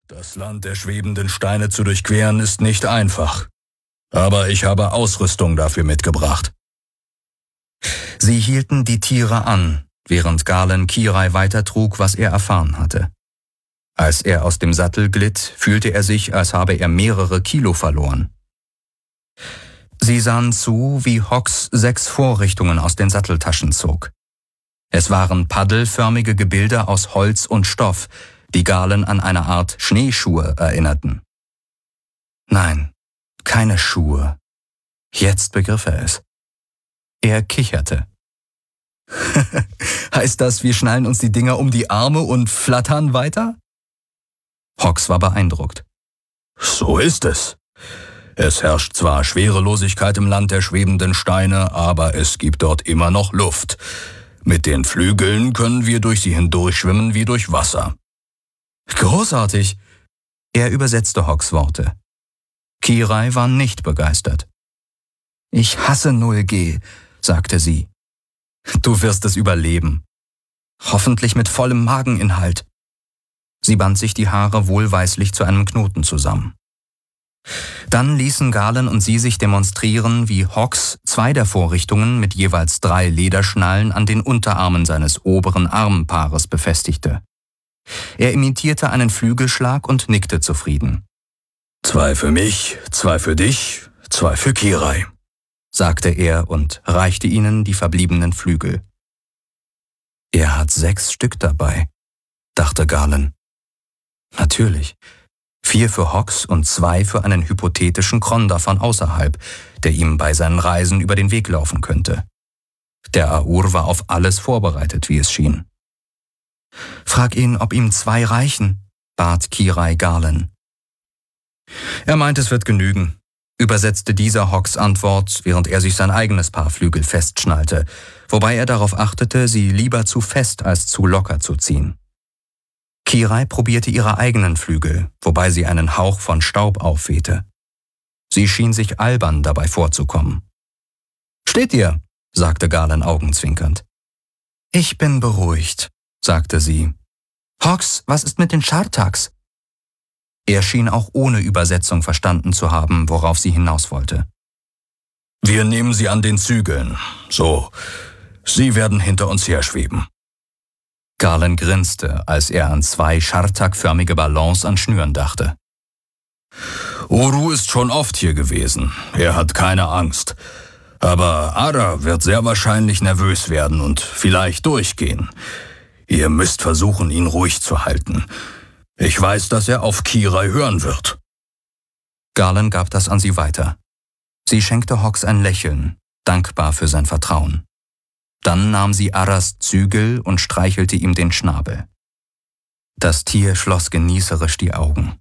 Das Land der schwebenden Steine zu durchqueren ist nicht einfach. Aber ich habe Ausrüstung dafür mitgebracht. Sie hielten die Tiere an, während Galen Kirai weitertrug, was er erfahren hatte. Als er aus dem Sattel glitt, fühlte er sich, als habe er mehrere Kilo verloren. Sie sahen zu, wie Hox 6 Vorrichtungen aus den Satteltaschen zog. Es waren paddelförmige Gebilde aus Holz und Stoff, die Galen an eine Art Schneeschuhe erinnerten. Nein, keine Schuhe. Jetzt begriff er es. Er kicherte. Heißt das, wir schnallen uns die Dinger um die Arme und flattern weiter? Hox war beeindruckt. So ist es. Es herrscht zwar Schwerelosigkeit im Land der schwebenden Steine, aber es gibt dort immer noch Luft. Mit den Flügeln können wir durch sie hindurchschwimmen wie durch Wasser. Großartig! Er übersetzte Hox Worte. Kirai war nicht begeistert. Ich hasse 0G, sagte sie. Du wirst es überleben. Hoffentlich mit vollem Mageninhalt. Sie band sich die Haare wohlweislich zu einem Knoten zusammen. Dann ließen Galen und sie sich demonstrieren, wie Hox 2 der Vorrichtungen mit jeweils 3 Lederschnallen an den Unterarmen seines oberen Armpaares befestigte. Er imitierte einen Flügelschlag und nickte zufrieden. 2 für mich, 2 für dich, 2 für Kirai, sagte er und reichte ihnen die verbliebenen Flügel. Er hat 6 Stück dabei, dachte Galen. Natürlich, 4 für Hox und 2 für einen hypothetischen Kronder von außerhalb, der ihm bei seinen Reisen über den Weg laufen könnte. Der Aur war auf alles vorbereitet, wie es schien. Frag ihn, ob ihm 2 reichen, bat Kirai Galen. Er meint, es wird genügen, übersetzte dieser Hox Antwort, während er sich sein eigenes Paar Flügel festschnallte, wobei er darauf achtete, sie lieber zu fest als zu locker zu ziehen. Kirai probierte ihre eigenen Flügel, wobei sie einen Hauch von Staub aufwehte. Sie schien sich albern dabei vorzukommen. »Steht ihr«, sagte Galen augenzwinkernd. »Ich bin beruhigt«, sagte sie. »Hox, was ist mit den Schartaks?« Er schien auch ohne Übersetzung verstanden zu haben, worauf sie hinaus wollte. Wir nehmen sie an den Zügeln. So, sie werden hinter uns herschweben. Galen grinste, als er an 2 schartakförmige Ballons an Schnüren dachte. Uru ist schon oft hier gewesen. Er hat keine Angst. Aber Ara wird sehr wahrscheinlich nervös werden und vielleicht durchgehen. Ihr müsst versuchen, ihn ruhig zu halten. Ich weiß, dass er auf Kirai hören wird. Galen gab das an sie weiter. Sie schenkte Hox ein Lächeln, dankbar für sein Vertrauen. Dann nahm sie Aras Zügel und streichelte ihm den Schnabel. Das Tier schloss genießerisch die Augen.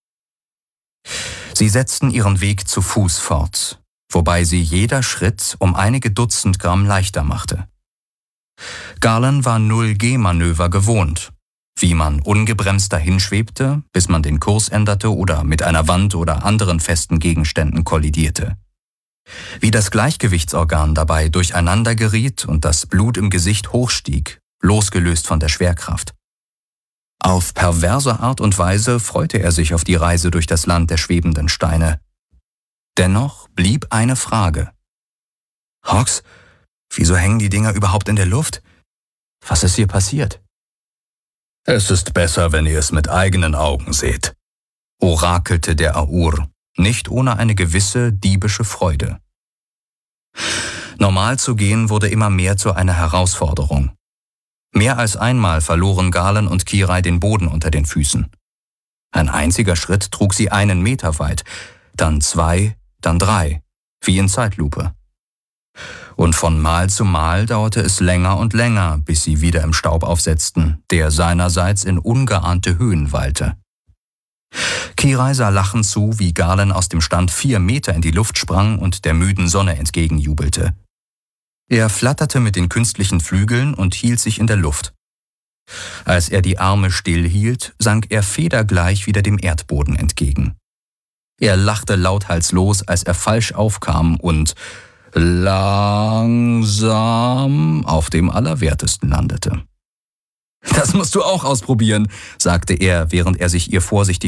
Sie setzten ihren Weg zu Fuß fort, wobei sie jeder Schritt um einige Dutzend Gramm leichter machte. Galen war 0G-Manöver gewohnt, wie man ungebremst dahinschwebte, bis man den Kurs änderte oder mit einer Wand oder anderen festen Gegenständen kollidierte. Wie das Gleichgewichtsorgan dabei durcheinander geriet und das Blut im Gesicht hochstieg, losgelöst von der Schwerkraft. Auf perverse Art und Weise freute er sich auf die Reise durch das Land der schwebenden Steine. Dennoch blieb eine Frage. »Hox, wieso hängen die Dinger überhaupt in der Luft? Was ist hier passiert?« »Es ist besser, wenn ihr es mit eigenen Augen seht«, orakelte der Aur, nicht ohne eine gewisse diebische Freude. Normal zu gehen wurde immer mehr zu einer Herausforderung. Mehr als einmal verloren Galen und Kirai den Boden unter den Füßen. Ein einziger Schritt trug sie 1 Meter weit, dann 2, dann 3, wie in Zeitlupe. Und von Mal zu Mal dauerte es länger und länger, bis sie wieder im Staub aufsetzten, der seinerseits in ungeahnte Höhen wallte. Kirai sah lachend zu, wie Galen aus dem Stand 4 Meter in die Luft sprang und der müden Sonne entgegenjubelte. Er flatterte mit den künstlichen Flügeln und hielt sich in der Luft. Als er die Arme stillhielt, sank er federgleich wieder dem Erdboden entgegen. Er lachte lauthals, als er falsch aufkam und langsam auf dem Allerwertesten landete. »Das musst du auch ausprobieren«, sagte er, während er sich ihr vorsichtig